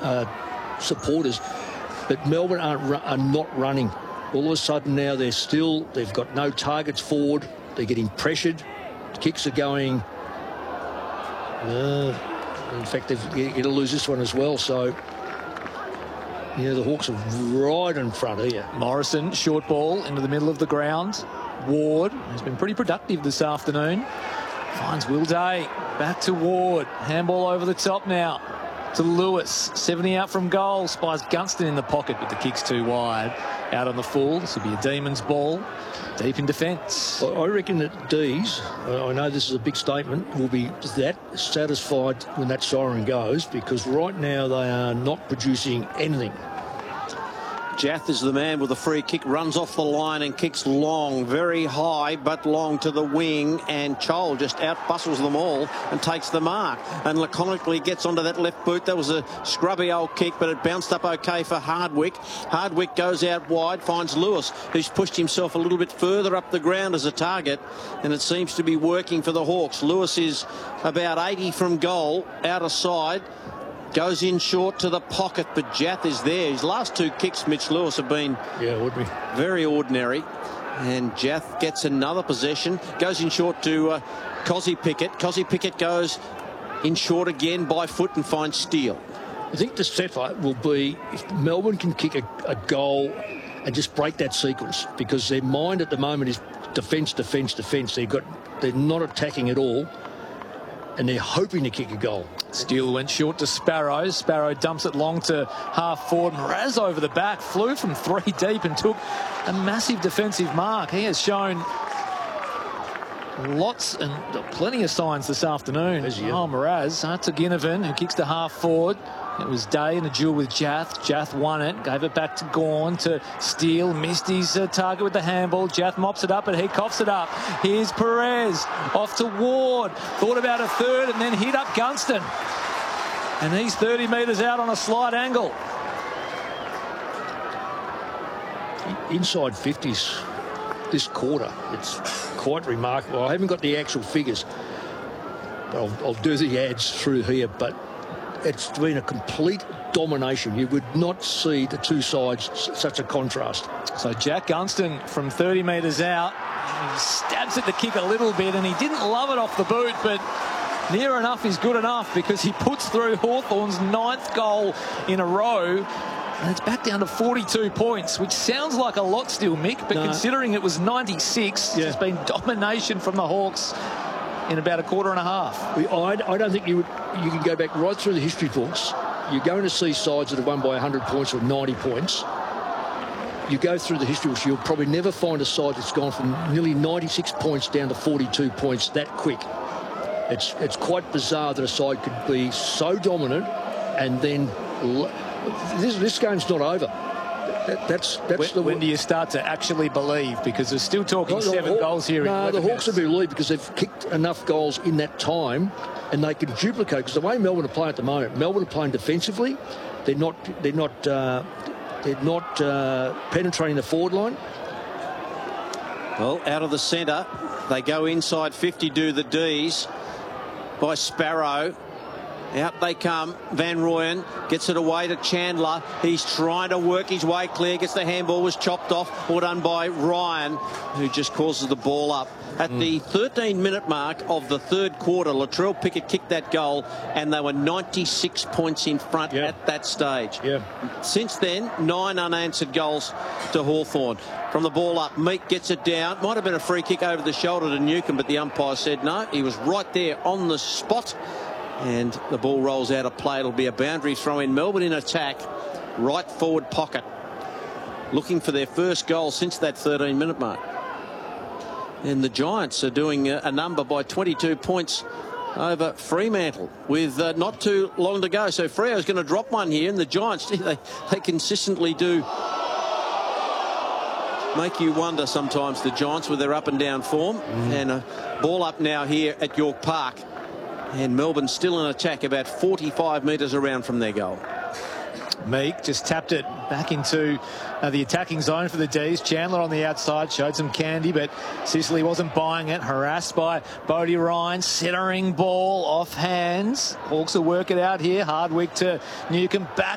supporters, but Melbourne are not running. All of a sudden now they've got no targets forward. They're getting pressured. Kicks are going. In fact, they're going to lose this one as well. So, yeah, the Hawks are right in front here. Morrison, short ball into the middle of the ground. Ward has been pretty productive this afternoon. Finds Will Day. Back to Ward. Handball over the top now to Lewis. 70 out from goal. Spies Gunston in the pocket, but the kick's too wide. Out on the full. This will be a Demons ball. Deep in defence. I reckon that D's, I know this is a big statement, will be that satisfied when that siren goes, because right now they are not producing anything. Jath is the man with the free kick, runs off the line and kicks long, very high but long to the wing, and Chol just out-bustles them all and takes the mark and laconically gets onto that left boot. That was a scrubby old kick, but it bounced up okay for Hardwick. Hardwick goes out wide, finds Lewis, who's pushed himself a little bit further up the ground as a target, and it seems to be working for the Hawks. Lewis is about 80 from goal, out of side. Goes in short to the pocket, but Jath is there. His last two kicks, Mitch Lewis, have been very ordinary. And Jath gets another possession. Goes in short to Cozzy Pickett. Cozzy Pickett goes in short again by foot and finds Steele. I think the settler will be if Melbourne can kick a goal and just break that sequence, because their mind at the moment is defence, defence, defence. They're not attacking at all, and they're hoping to kick a goal. Steele went short to Sparrow. Sparrow dumps it long to half forward. Mraz over the back, flew from 3 deep and took a massive defensive mark. He has shown lots and plenty of signs this afternoon. Mraz to Ginnivan, who kicks to half forward. It was Day in a duel with Jath. Jath won it, gave it back to Gawn, to Steele. Missed his target with the handball. Jath mops it up, but he coughs it up. Here's Perez off to Ward. Thought about a third and then hit up Gunston. And he's 30 metres out on a slight angle. Inside 50s this quarter. It's quite remarkable. I haven't got the actual figures, but I'll do the ads through here, but it's been a complete domination. You would not see the two sides such a contrast. So Jack Gunston from 30 metres out, he stabs at the kick a little bit, and he didn't love it off the boot, but near enough is good enough, because he puts through Hawthorn's 9th goal in a row. And it's back down to 42 points, which sounds like a lot still, Mick, but considering it was 96, it's been domination from the Hawks in about a quarter and a half. I don't think you can go back right through the history books. You're going to see sides that have won by 100 points or 90 points. You go through the history books, you'll probably never find a side that's gone from nearly 96 points down to 42 points that quick. It's quite bizarre that a side could be so dominant, and then this game's not over. When do you start to actually believe? Because they're still talking 7 goals here. No, the Hawks will believe because they've kicked enough goals in that time, and they can duplicate. Because the way Melbourne are playing at the moment, Melbourne are playing defensively. They're not penetrating the forward line. Well, out of the centre, they go inside 50. Do the D's by Sparrow. Out they come. Van Rooyen gets it away to Chandler. He's trying to work his way clear. Gets the handball, was chopped off. All done by Ryan, who just causes the ball up. At the 13-minute mark of the third quarter, Latrell Pickett kicked that goal, and they were 96 points in front at that stage. Since then, 9 unanswered goals to Hawthorn. From the ball up, Meek gets it down. Might have been a free kick over the shoulder to Newcombe, but the umpire said no. He was right there on the spot. And the ball rolls out of play. It'll be a boundary throw in. Melbourne in attack, right forward pocket, looking for their first goal since that 13-minute mark. And the Giants are doing a number by 22 points over Fremantle with not too long to go. So Freo's going to drop one here, and the Giants, they consistently do make you wonder sometimes, the Giants, with their up and down form. And a ball up now here at York Park. And Melbourne still in attack about 45 metres around from their goal. Meek just tapped it back into the attacking zone for the D's. Chandler on the outside showed some candy, but Sicily wasn't buying it. Harassed by Bodie Ryan. Centering ball off hands. Hawks will work it out here. Hardwick to Newcombe, back